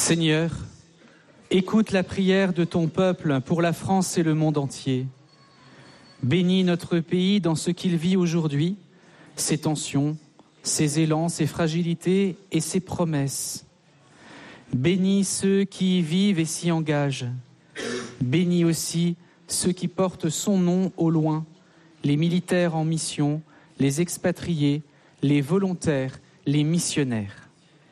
Seigneur, écoute la prière de ton peuple pour la France et le monde entier. Bénis notre pays dans ce qu'il vit aujourd'hui, ses tensions, ses élans, ses fragilités et ses promesses. Bénis ceux qui y vivent et s'y engagent. Bénis aussi ceux qui portent son nom au loin, les militaires en mission, les expatriés, les volontaires, les missionnaires.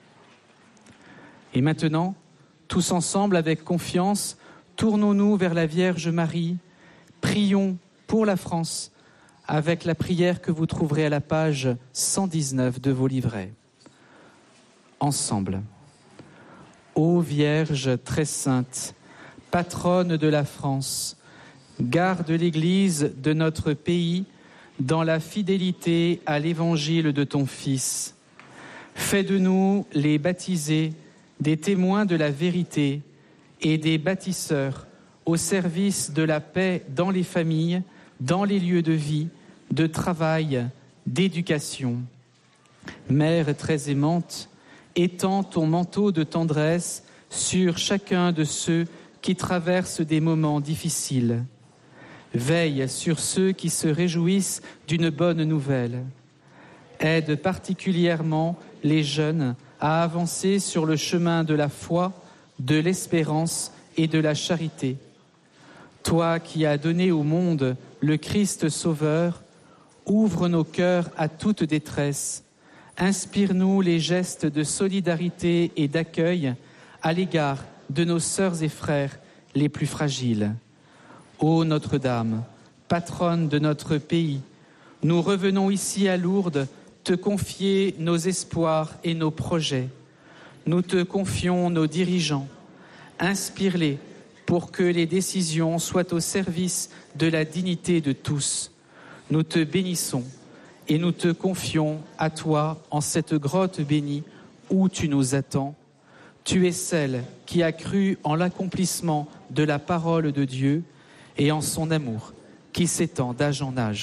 Et maintenant, tous ensemble, avec confiance, tournons-nous vers la Vierge Marie. Prions pour la France, avec la prière que vous trouverez à la page 119 de vos livrets. Ensemble. Ô Vierge très sainte, patronne de la France, garde l'Église de notre pays dans la fidélité à l'Évangile de ton Fils. Fais de nous, les baptisés, des témoins de la vérité et des bâtisseurs au service de la paix dans les familles, dans les lieux de vie, de travail, d'éducation. Mère très aimante, étends ton manteau de tendresse sur chacun de ceux qui traversent des moments difficiles. Veille sur ceux qui se réjouissent d'une bonne nouvelle. Aide particulièrement les jeunes à avancer sur le chemin de la foi, de l'espérance et de la charité. Toi qui as donné au monde le Christ Sauveur, ouvre nos cœurs à toute détresse. Inspire-nous les gestes de solidarité et d'accueil à l'égard de nos sœurs et frères les plus fragiles. Ô Notre-Dame, patronne de notre pays, nous revenons ici à Lourdes te confier nos espoirs et nos projets. Nous te confions nos dirigeants. Inspire-les pour que les décisions soient au service de la dignité de tous. Nous te bénissons et nous te confions à toi en cette grotte bénie où tu nous attends. Tu es celle qui a cru en l'accomplissement de la parole de Dieu et en son amour qui s'étend d'âge en âge.